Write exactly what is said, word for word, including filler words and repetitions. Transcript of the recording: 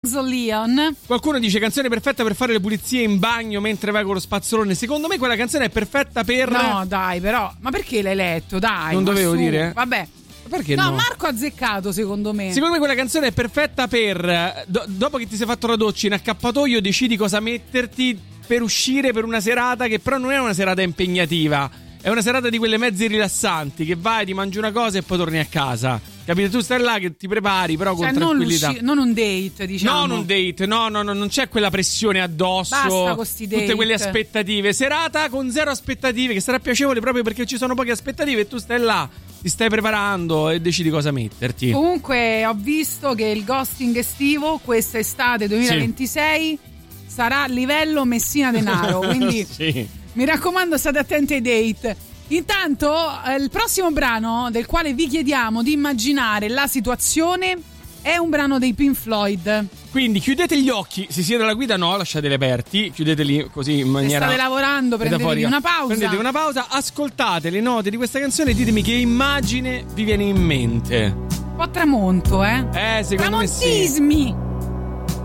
Leon. Qualcuno dice canzone perfetta per fare le pulizie in bagno mentre vai con lo spazzolone. Secondo me quella canzone è perfetta per... No dai, però, ma perché l'hai letto? Dai, non dovevo su. dire? Vabbè. Perché no, no? Marco ha azzeccato secondo me. Secondo me quella canzone è perfetta per do, dopo che ti sei fatto la doccia in accappatoio decidi cosa metterti per uscire per una serata che però non è una serata impegnativa. È una serata di quelle mezze rilassanti che vai, ti mangi una cosa e poi torni a casa. Capite? Tu stai là che ti prepari però con cioè, tranquillità. Non, non un date, diciamo. Non un date, no, no, no, non c'è quella pressione addosso. Basta con sti date. Tutte quelle aspettative. Serata con zero aspettative, che sarà piacevole proprio perché ci sono poche aspettative e tu stai là, ti stai preparando e decidi cosa metterti. Comunque ho visto che il ghosting estivo quest'estate duemilaventisei sì. sarà a livello Messina Denaro, quindi sì. Mi raccomando, state attenti ai date. Intanto il prossimo brano del quale vi chiediamo di immaginare la situazione è un brano dei Pink Floyd. Quindi chiudete gli occhi, se siete alla guida no, lasciateli aperti, chiudeteli così in maniera... Se state lavorando, prendetevi una pausa. Prendete una pausa, ascoltate le note di questa canzone e ditemi che immagine vi viene in mente. Un po' tramonto, eh? Eh, secondo me sì. Tramontismi!